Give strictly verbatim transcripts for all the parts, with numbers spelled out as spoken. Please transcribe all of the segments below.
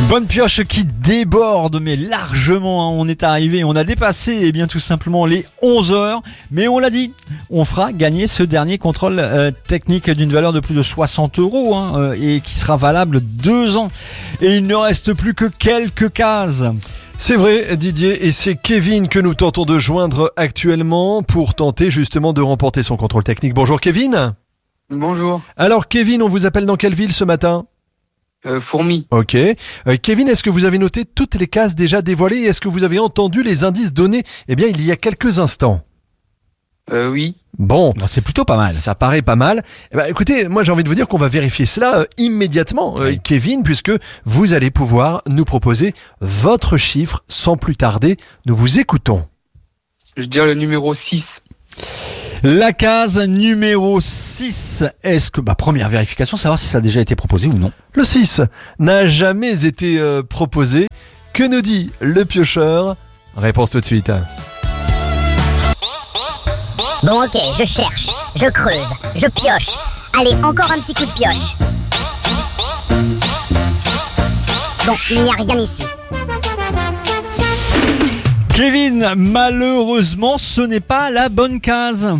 Bonne pioche qui déborde, mais largement, hein. On est arrivé, on a dépassé eh bien tout simplement les onze heures, mais on l'a dit, on fera gagner ce dernier contrôle euh, technique d'une valeur de plus de soixante euros hein, euh, et qui sera valable deux ans. Et il ne reste plus que quelques cases. C'est vrai Didier, et c'est Kevin que nous tentons de joindre actuellement pour tenter justement de remporter son contrôle technique. Bonjour Kevin. Bonjour. Alors Kevin, on vous appelle dans quelle ville ce matin ? Euh, Fourmi. Ok. Euh, Kevin, est-ce que vous avez noté toutes les cases déjà dévoilées et est-ce que vous avez entendu les indices donnés eh bien, il y a quelques instants ? Euh, oui. Bon, Bon, c'est plutôt pas mal. ça paraît pas mal. Eh ben, écoutez, moi j'ai envie de vous dire qu'on va vérifier cela euh, immédiatement, euh, Oui. Kevin, puisque vous allez pouvoir nous proposer votre chiffre sans plus tarder. Nous vous écoutons. Je dirais le numéro six. La case numéro six, est-ce que... Bah, première vérification, savoir si ça a déjà été proposé ou non. Le six n'a jamais été euh, proposé. Que nous dit le piocheur ? Réponse tout de suite. Bon ok, je cherche, je creuse, je pioche. Allez, encore un petit coup de pioche. Bon, il n'y a rien ici. Kevin, malheureusement, ce n'est pas la bonne case.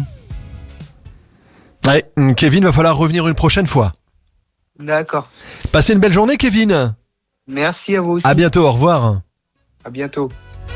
Ouais, Kevin, va falloir revenir une prochaine fois. D'accord. Passez une belle journée, Kevin. Merci à vous aussi. À bientôt, au revoir. À bientôt.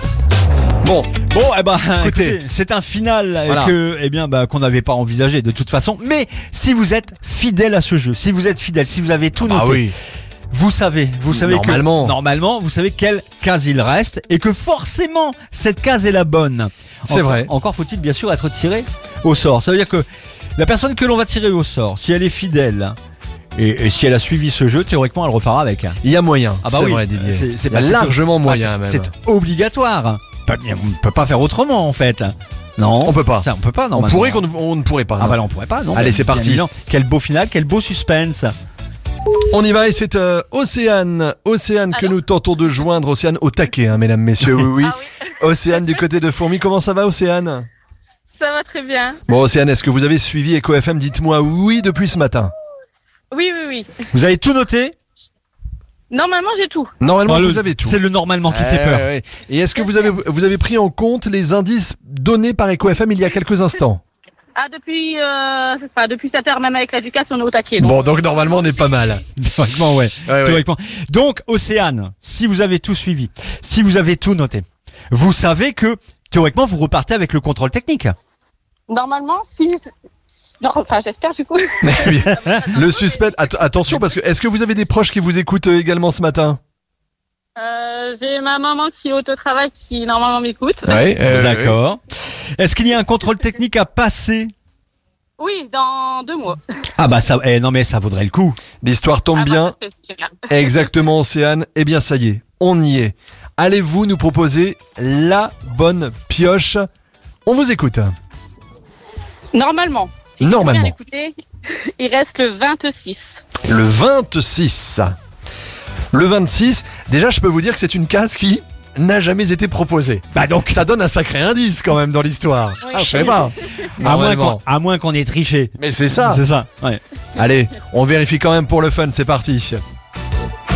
Bon, Bon, eh ben, Écoutez. écoutez, c'est un final Voilà. que, eh bien, bah, qu'on n'avait pas envisagé de toute façon. Mais si vous êtes fidèle à ce jeu, si vous êtes fidèle, si vous avez tout noté, ah oui. vous savez, vous savez Normalement. que normalement, vous savez quelle case il reste et que forcément cette case est la bonne. C'est Encore- vrai. Encore faut-il bien sûr être tiré au sort. Ça veut dire que la personne que l'on va tirer au sort, si elle est fidèle et, et si elle a suivi ce jeu, théoriquement, elle repart avec. Il y a moyen. Ah bah c'est oui, vrai, Didier. c'est- c'est Il y a pas- c'est- largement Bah, moyen, c'est- même. C'est obligatoire. On peut- on ne peut pas faire autrement en fait. Non, On peut pas. Ça, on peut pas On normalement. pourrait qu'on ne, on ne pourrait pas. Ah bah là on pourrait pas. Non. Allez, Bien c'est parti. évidemment. Quel beau final, quel beau suspense. On y va et c'est euh, Océane. Océane que Allô nous tentons de joindre. Océane au taquet, hein, mesdames, messieurs. Oui, oui. Ah oui, Océane du côté de Fourmi. Comment ça va, Océane ? ça va très bien. Bon, Océane, est-ce que vous avez suivi Echo F M ? Dites-moi oui depuis ce matin. Oui, oui, oui. Vous avez tout noté. Normalement, j'ai tout. Normalement, Oh, le- vous avez tout. C'est le normalement qui Ouais, fait peur. ouais, ouais. Et est-ce que vous avez, vous avez pris en compte les indices donnés par Echo F M il y a quelques instants ? Ah, depuis, euh, enfin, depuis sept heures, même avec l'éducation, on est au taquet. donc, Bon, euh, donc normalement, on est pas mal. Théoriquement, ouais. Ouais, ouais. Théoriquement. Donc, Océane, si vous avez tout suivi, si vous avez tout noté, vous savez que théoriquement, vous repartez avec le contrôle technique. Normalement, si. Non, enfin, j'espère du coup. Le suspense. Att- attention, parce que est-ce que vous avez des proches qui vous écoutent euh, également ce matin ? Euh, j'ai ma maman qui est au travail qui normalement m'écoute. Ouais, euh, D'accord. Est-ce qu'il y a un contrôle technique à passer ? Oui, dans deux mois. Ah bah ça, eh, non mais ça vaudrait le coup. L'histoire tombe Ah, bien. bah, ça, c'est bien. Exactement, Océane. Eh bien, ça y est, on y est. Allez-vous nous proposer la bonne pioche ? On vous écoute. Normalement. Si Normalement. Bien écouter, il reste le vingt-six. Le vingt-six. Le vingt-six, déjà, je peux vous dire que c'est une case qui n'a jamais été proposée. Bah donc, ça donne un sacré indice quand même dans l'histoire. Oui. Ah, je sais pas. À moins Normalement. qu'on, à moins qu'on ait triché. Mais c'est ça. C'est ça. Ouais. Allez, on vérifie quand même pour le fun, c'est parti.